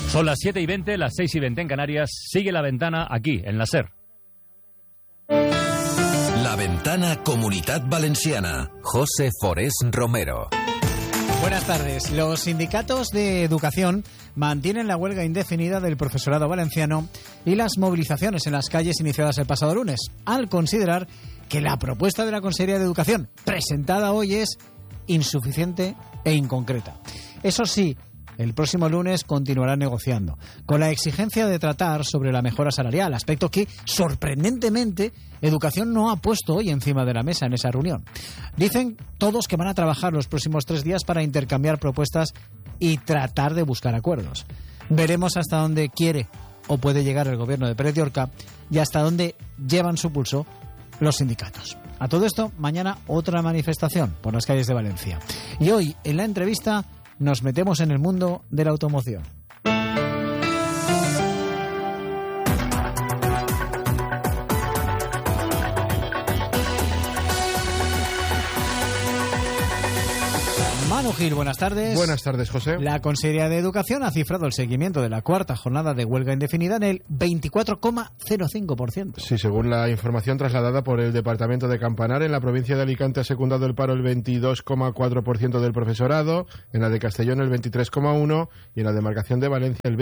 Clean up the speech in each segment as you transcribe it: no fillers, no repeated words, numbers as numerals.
Son las 7:20, las 6:20 en Canarias. Sigue La Ventana aquí, en la SER. La Ventana Comunitat Valenciana. José Forés Romero. Buenas tardes. Los sindicatos de educación mantienen la huelga indefinida del profesorado valenciano y las movilizaciones en las calles iniciadas el pasado lunes, al considerar que la propuesta de la Consejería de Educación presentada hoy es insuficiente e inconcreta. Eso sí, el próximo lunes continuarán negociando, con la exigencia de tratar sobre la mejora salarial, aspecto que, sorprendentemente, Educación no ha puesto hoy encima de la mesa en esa reunión. Dicen todos que van a trabajar los próximos 3 días para intercambiar propuestas y tratar de buscar acuerdos. Veremos hasta dónde quiere o puede llegar el gobierno de Pérez de Orca y hasta dónde llevan su pulso los sindicatos. A todo esto, mañana otra manifestación por las calles de Valencia. Y hoy, en la entrevista, nos metemos en el mundo de la automoción. Manu Gil, buenas tardes. Buenas tardes, José. La Consejería de Educación ha cifrado el seguimiento de la cuarta jornada de huelga indefinida en el 24,05%. Sí, según la información trasladada por el Departamento de Campanar, en la provincia de Alicante ha secundado el paro el 22,4% del profesorado, en la de Castellón el 23,1% y en la demarcación de Valencia el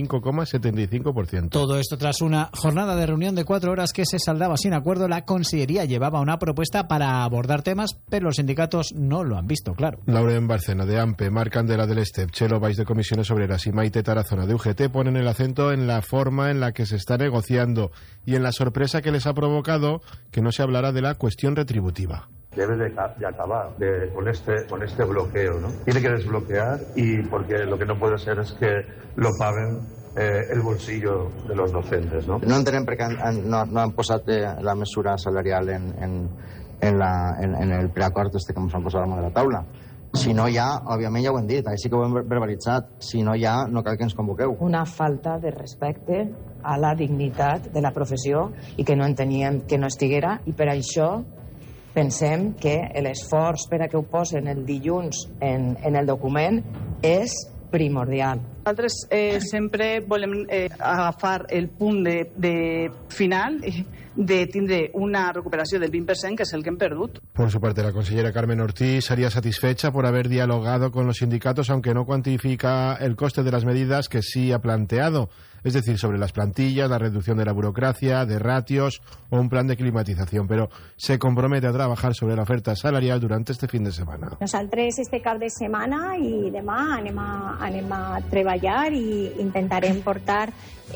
25,75%. Todo esto tras una jornada de reunión de 4 horas que se saldaba sin acuerdo. La Consellería llevaba una propuesta para abordar temas, pero los sindicatos no lo han visto claro. Lauren Barcena de AMPE, Marc Candela del Estep, Chelo Valls de Comisiones Obreras y Maite Tarazona de UGT ponen el acento en la forma en la que se está negociando y en la sorpresa que les ha provocado que no se hablara de la cuestión retributiva. Debe de acabar con este bloqueo, ¿no? Tiene que desbloquear, y porque lo que no puede ser es que lo paguen el bolsillo de los docentes, no? No entenem perquè no han posat la mesura salarial en el preacord que ens han posat damunt de la taula. Si no hi ha, òbviament ja ho hem dit, així que ho hem verbalitzat, si no hi ha, no cal que ens convoqueu. Una falta de respecte a la dignitat de la professió i que no enteníem que no estiguera, i per això pensem que l'esforç per a que ho posen el dilluns en el document és primordial. Nosaltres sempre volem agafar el punt de final de tindre una recuperació del 20%, que és el que hem perdut. Por su parte, la consellera Carmen Ortiz sería satisfecha por haber dialogado con los sindicatos, aunque no cuantifica el coste de las medidas que sí ha planteado, es decir, sobre las plantillas, la reducción de la burocracia, de ratios o un plan de climatización, pero se compromete a trabajar sobre la oferta salarial durante este fin de semana. Nosaltres este cap de setmana i demà anem a treballar i intentarem portar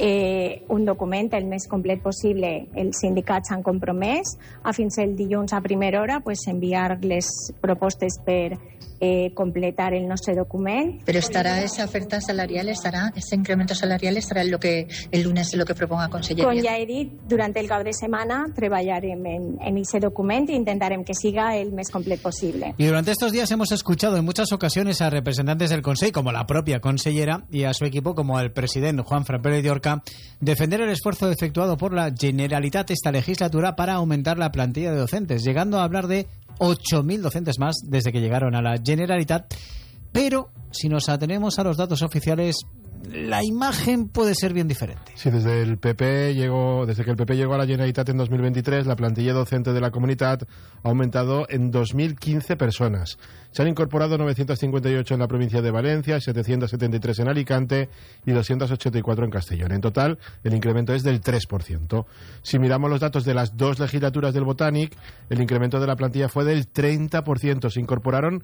un document el més complet possible. Els sindicats s'han compromès a fins el dilluns a primera hora enviar les propostes per completar el nostre document. Pero estará esa oferta salarial, ese incremento salarial estará el lunes lo que proponga Conselleria. Com ja he dit, durant el cap de setmana treballarem en ese document i intentarem que siga el més complet possible. Y durante estos días hemos escuchado en muchas ocasiones a representantes del Consell, como la propia consellera, y a su equipo, como el presidente Juanfran Pérez de Orca, defender el esfuerzo efectuado por la Generalitat esta legislatura para aumentar la plantilla de docentes, llegando a hablar de 8.000 docentes más desde que llegaron a la Generalitat. Pero si nos atenemos a los datos oficiales, la imagen puede ser bien diferente. Sí, desde que el PP llegó a la Generalitat en 2023, la plantilla docente de la Comunitat ha aumentado en 2.015 personas. Se han incorporado 958 en la provincia de Valencia, 773 en Alicante y 284 en Castellón. En total, el incremento es del 3%. Si miramos los datos de las 2 legislaturas del Botànic, el incremento de la plantilla fue del 30%. Se incorporaron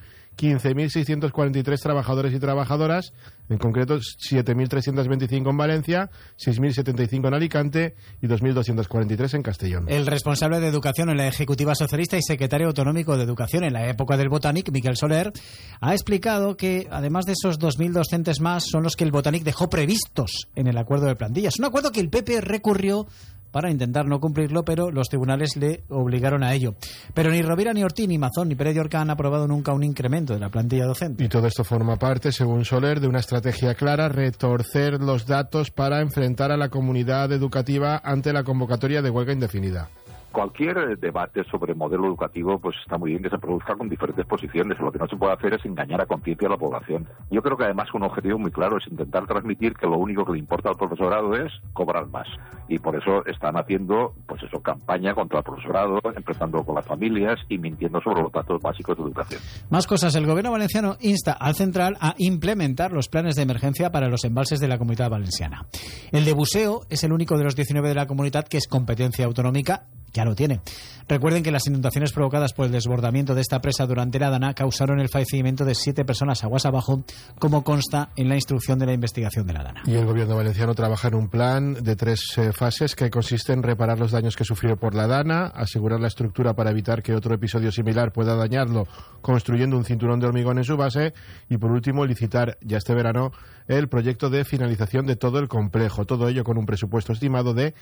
15.643 trabajadores y trabajadoras, en concreto 7.325 en Valencia, 6.075 en Alicante y 2.243 en Castellón. El responsable de Educación en la Ejecutiva Socialista y secretario autonómico de Educación en la época del Botànic, Miquel Soler, ha explicado que además de esos 2.000 docentes más son los que el Botànic dejó previstos en el acuerdo de plantillas. Un acuerdo que el PP recurrió para intentar no cumplirlo, pero los tribunales le obligaron a ello. Pero ni Rovira, ni Ortiz, ni Mazón, ni Pérez de Orca han aprobado nunca un incremento de la plantilla docente. Y todo esto forma parte, según Soler, de una estrategia clara: retorcer los datos para enfrentar a la comunidad educativa ante la convocatoria de huelga indefinida. Cualquier debate sobre modelo educativo pues está muy bien que se produzca con diferentes posiciones. Lo que no se puede hacer es engañar a conciencia a la población. Yo creo que además un objetivo muy claro es intentar transmitir que lo único que le importa al profesorado es cobrar más. Y por eso están haciendo campaña contra el profesorado, empezando con las familias y mintiendo sobre los datos básicos de educación. Más cosas. El gobierno valenciano insta al Central a implementar los planes de emergencia para los embalses de la Comunidad Valenciana. El de Buseo es el único de los 19 de la comunidad que es competencia autonómica. Ya lo tiene. Recuerden que las inundaciones provocadas por el desbordamiento de esta presa durante la Dana causaron el fallecimiento de 7 personas aguas abajo, como consta en la instrucción de la investigación de la Dana. Y el gobierno valenciano trabaja en un plan de 3 fases que consiste en reparar los daños que sufrió por la Dana, asegurar la estructura para evitar que otro episodio similar pueda dañarlo, construyendo un cinturón de hormigón en su base, y por último licitar ya este verano el proyecto de finalización de todo el complejo, todo ello con un presupuesto estimado de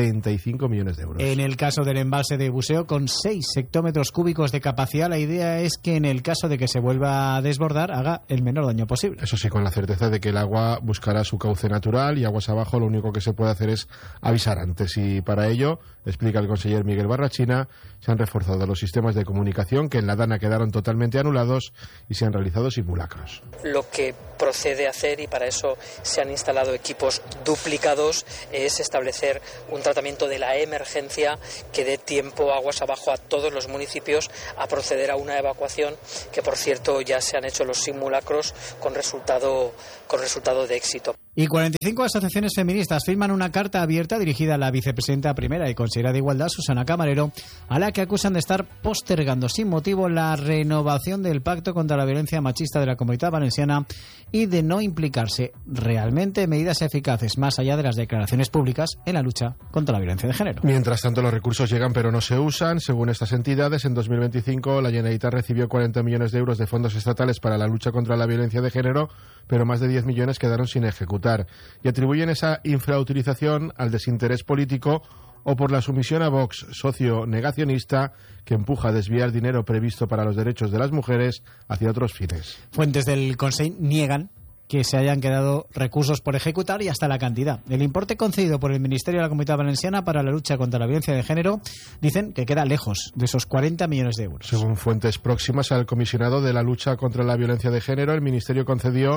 35 millones de euros. En el caso del embalse de Buseo, con 6 hectómetros cúbicos de capacidad, la idea es que en el caso de que se vuelva a desbordar haga el menor daño posible. Eso sí, con la certeza de que el agua buscará su cauce natural, y aguas abajo lo único que se puede hacer es avisar antes, y para ello, explica el conseller Miguel Barrachina, se han reforzado los sistemas de comunicación que en la Dana quedaron totalmente anulados y se han realizado simulacros. Lo que procede a hacer, y para eso se han instalado equipos duplicados, es establecer un tratamiento de la emergencia que dé tiempo aguas abajo a todos los municipios a proceder a una evacuación, que por cierto ya se han hecho los simulacros con resultado de éxito. Y 45 asociaciones feministas firman una carta abierta dirigida a la vicepresidenta primera y consejera de Igualdad, Susana Camarero, a la que acusan de estar postergando sin motivo la renovación del Pacto contra la Violencia Machista de la Comunidad Valenciana y de no implicarse realmente en medidas eficaces, más allá de las declaraciones públicas, en la lucha contra la violencia de género. Mientras tanto, los recursos llegan pero no se usan. Según estas entidades, en 2025 la Generalitat recibió 40 millones de euros de fondos estatales para la lucha contra la violencia de género, pero más de 10 millones quedaron sin ejecutar, y atribuyen esa infrautilización al desinterés político o por la sumisión a Vox, socio negacionista, que empuja a desviar dinero previsto para los derechos de las mujeres hacia otros fines. Fuentes del Consell niegan que se hayan quedado recursos por ejecutar y hasta la cantidad. El importe concedido por el Ministerio de la Comunidad Valenciana para la lucha contra la violencia de género dicen que queda lejos de esos 40 millones de euros. Según fuentes próximas al comisionado de la lucha contra la violencia de género, el Ministerio concedió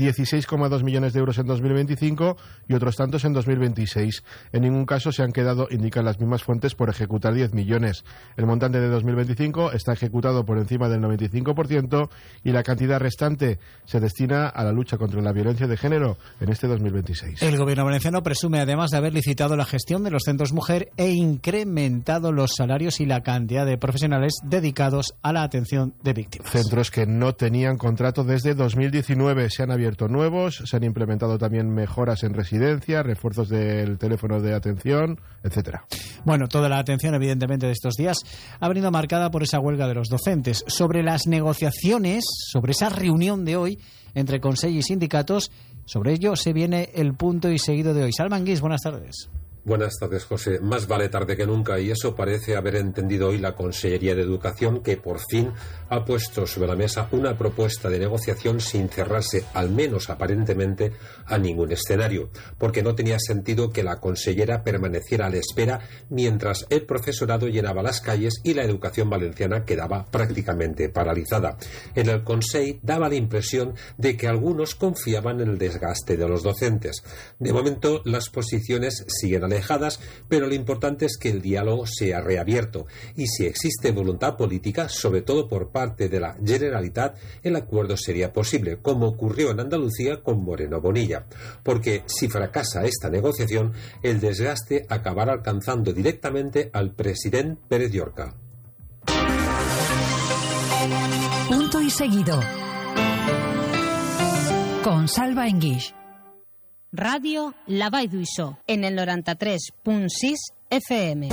16,2 millones de euros en 2025 y otros tantos en 2026. En ningún caso se han quedado, indican las mismas fuentes, por ejecutar 10 millones. El montante de 2025 está ejecutado por encima del 95% y la cantidad restante se destina a la lucha contra la violencia de género en este 2026. El gobierno valenciano presume además de haber licitado la gestión de los centros mujer e incrementado los salarios y la cantidad de profesionales dedicados a la atención de víctimas. Centros que no tenían contrato desde 2019. Se han abierto nuevos, se han implementado también mejoras en residencia, refuerzos del teléfono de atención, etcétera. Bueno, toda la atención evidentemente de estos días ha venido marcada por esa huelga de los docentes. Sobre las negociaciones, sobre esa reunión de hoy entre Consell y sindicatos, sobre ello se viene el punto y seguido de hoy. Salman Guis, buenas tardes. Buenas tardes, José. Más vale tarde que nunca, y eso parece haber entendido hoy la Consellería de Educación, que por fin ha puesto sobre la mesa una propuesta de negociación sin cerrarse, al menos aparentemente, a ningún escenario, porque no tenía sentido que la consellera permaneciera a la espera mientras el profesorado llenaba las calles y la educación valenciana quedaba prácticamente paralizada. En el Consell daba la impresión de que algunos confiaban en el desgaste de los docentes. De momento, las posiciones siguen alejadas, pero lo importante es que el diálogo sea reabierto, y si existe voluntad política, sobre todo por parte de la Generalitat, el acuerdo sería posible, como ocurrió en Andalucía con Moreno Bonilla, porque si fracasa esta negociación, el desgaste acabará alcanzando directamente al presidente Pérez Llorca. Punto y seguido con Salva Enguix. Ràdio La Vall d'Uixó, en el 93.6 FM.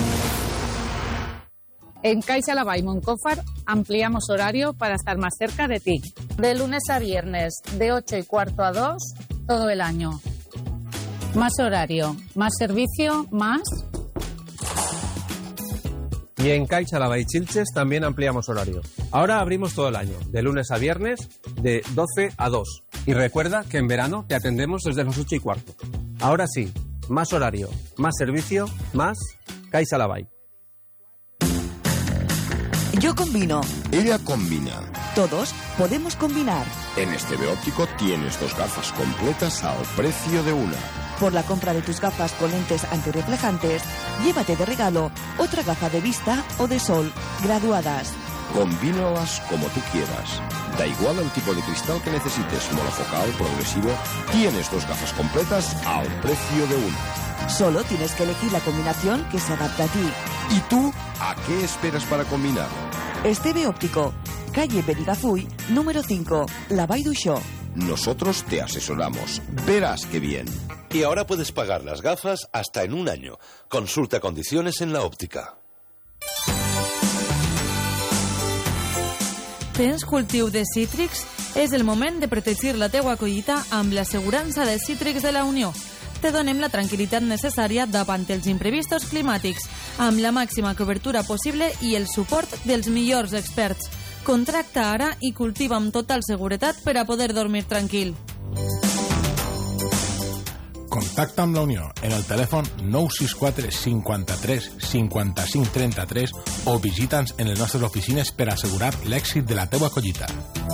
En Caixa Laval y Moncófar ampliamos horario para estar más cerca de ti. De lunes a viernes, de 8:15 a 2, todo el año. Más horario, más servicio, más... Y en Caixa Laval y Chilches también ampliamos horario. Ahora abrimos todo el año, de lunes a viernes, de 12 a 2. Y recuerda que en verano te atendemos desde las 8:15. Ahora sí, más horario, más servicio, más Caixa Laval. Yo combino. Ella combina. Todos podemos combinar. En Esteve Óptico tienes 2 gafas completas al precio de una. Por la compra de tus gafas con lentes antirreflejantes, llévate de regalo otra gafa de vista o de sol, graduadas. Combínalas como tú quieras. Da igual el tipo de cristal que necesites, monofocal, progresivo, tienes 2 gafas completas al precio de una. Solo tienes que elegir la combinación que se adapta a ti. ¿Y tú a qué esperas para combinar? Esteve Óptico, calle Benigazuy, número 5, La Vall d'Uixó. Nosotros te asesoramos. Verás qué bien. Y ahora puedes pagar las gafas hasta en un año. Consulta condiciones en la òptica. Tens cultiu de cítrics? És el moment de protegir la teua collita amb l'assegurança de cítrics de la Unió. Te donem la tranquil·litat necessària davant els imprevistos climàtics, amb la màxima cobertura possible i el suport dels millors experts. Contracta ara i cultiva amb total seguretat per a poder dormir tranquil. Contacta amb la Unió en el telèfon 964 53 55 33 o visita'ns en les nostres oficines per assegurar l'èxit de la teua collita.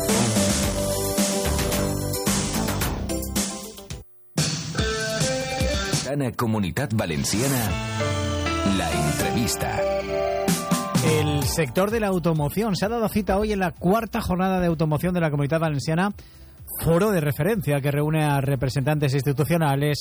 Gana Comunitat Valenciana, la entrevista. El sector de la automoción se ha dado cita hoy en la 4ª jornada de automoción de la Comunidad Valenciana, foro de referencia que reúne a representantes institucionales,